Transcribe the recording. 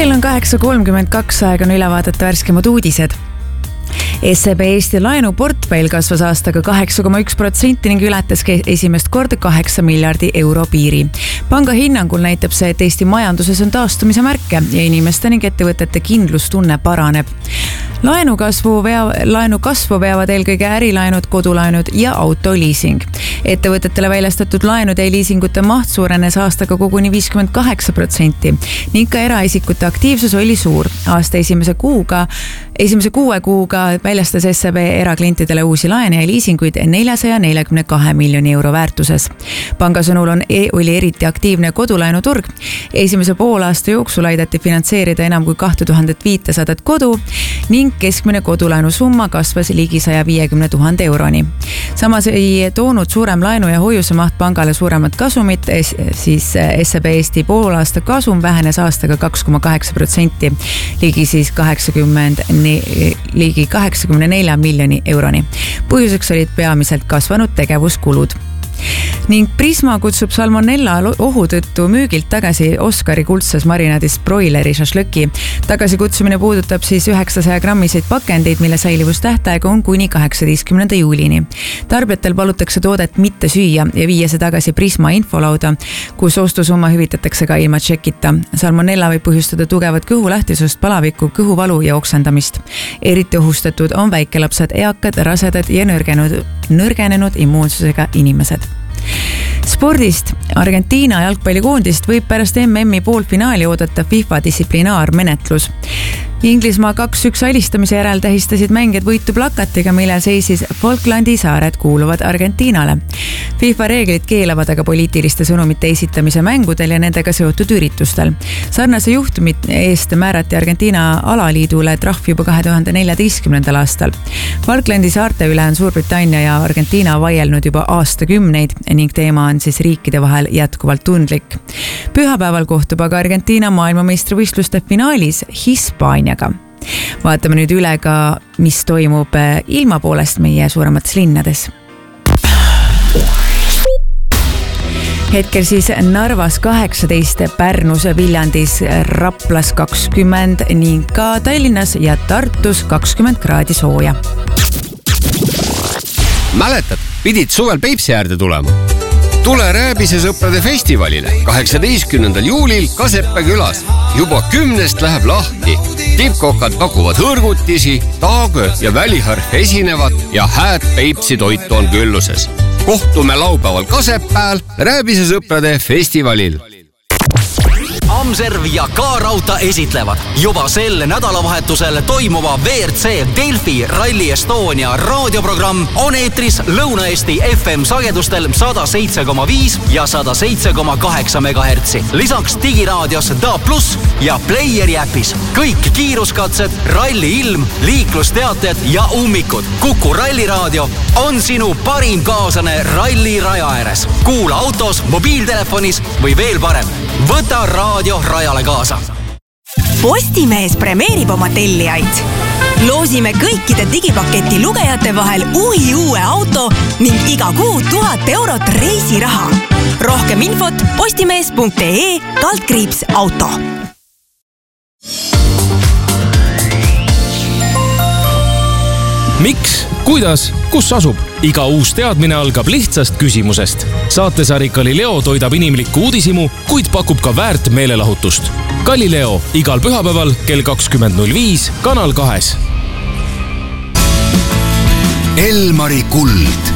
Kell on 8.32, aeg on üle vaadata värskemad uudised. SEB Eesti laenuportfell kasvas aastaga 8,1% ning ületas esimest korda 8 miljardi euro piiri. Panga hinnangul näitab see, et Eesti majanduses on taastumise märke ja inimeste ning ettevõtete kindlustunne paraneb. Laenu kasvu veavad eelkõige ärilaenud, kodulaenud ja autoliising. Ettevõtetele väljastatud laenude ja liisingute maht suurenes aastaga koguni 58% ning ka eraisikute aktiivsus oli suur. Aasta esimese 6 kuuga väljastas SEB eraklientidele uusi laene ja liisinguid 442 miljoni euro väärtuses. Panga sõnul oli eriti aktiivne kodulaenuturg. Esimese poolaasta jooksul aidati finantseerida enam kui 2500 kodu ning keskmine kodulaenu summa kasvas ligi 150 000 euroni. Samas ei toonud suurem laenu ja hoiuse maht pangale suuremat kasumit, siis SEB Eesti poolaasta kasum vähenes aastaga 2,8%, ligi 84 miljoni euroni. Põhjuseks olid peamiselt kasvanud tegevuskulud. Ning Prisma kutsub salmonella ohu tõttu müügilt tagasi Oskari kuldses marinaadis broileri šašlõki. Tagasi kutsumine puudutab siis 900 grammiseid pakendeid, mille säilivustähtaeg on kuni 18. juulini. Tarbijatel palutakse toodet mitte süüa ja viia see tagasi Prisma infolauda, kus ostusumma hüvitatakse ka ilma tšekita. Salmonella võib põhjustada tugevat kõhulähtisust, palavikku, kõhuvalu ja oksendamist. Eriti ohustatud on väikelapsed, eakad, rasedad ja nõrgenenud immuunsusega inimesed. Spordist. Argentiina jalgpallikoondist võib pärast MM-i poolfinaali oodata FIFA distsiplinaarmenetlus. Inglismaa 2-1 alistamise järel tähistasid mängijad võitu plakatiga, millel seisis Falklandi saared kuuluvad Argentiinale. FIFA reeglid keelavad aga poliitiliste sõnumite esitamise mängudel ja nendega seotud üritustel. Sarnase juhtumit eest määrati Argentiina alaliidule trahv juba 2014. aastal. Falklandi saarte üle on Suurbritannia ja Argentiina vaielnud juba aastakümneid ning teema on siis riikide vahel jätkuvalt tundlik. Pühapäeval kohtub aga Argentiina maailmameistrivõistluste finaalis Hispaania. Vaatame nüüd üle ka, mis toimub ilma poolest meie suuremates linnades. Hetkel siis Narvas 18, Pärnus, Viljandis, Raplas 20 ning ka Tallinnas ja Tartus 20 kraadi sooja. Mäletad, pidid suvel Peipsi äärde tulema? Tule Rääbise sõprade festivalile 18. juulil Kaseppe külas. Juba 10 läheb lahti. Tippkokad pakuvad hõrgutisi, taagö ja väliharf esinevad ja hääd Peipsi toitu on külluses. Kohtume laupäeval Kasepääl Rääbise sõprade festivalil. Amserv ja K-Rauta esitlevad juba sel nädalavahetusel toimuva WRC Delfi Rally Estonia raadioprogramm on eetris Lõuna-Eesti FM sagedustel 107,5 ja 107,8 MHz. Lisaks digiraadios DA+ ja Playeri äpis. Kõik kiiruskatsed, ralli ilm, liiklusteated ja ummikud. Kuku ralliraadio on sinu parim kaaslane ralli raja ääres. Kuula autos, mobiiltelefonis või veel parem. Võta raadio rajale kaasa. Postimees premeerib oma tellijaid. Loosime kõikide digipaketi lugejate vahel uue auto ning iga kuu 1000 eurot reisiraha. Rohkem infot postimees.ee/auto. Miks? Kuidas? Kus asub? Iga uus teadmine algab lihtsast küsimusest. Saatesari Galileo toidab inimlikku uudisimu, kuid pakub ka väärt meelelahutust. Galileo igal pühapäeval kell 20.05 Kanal 2. Elmari kuld.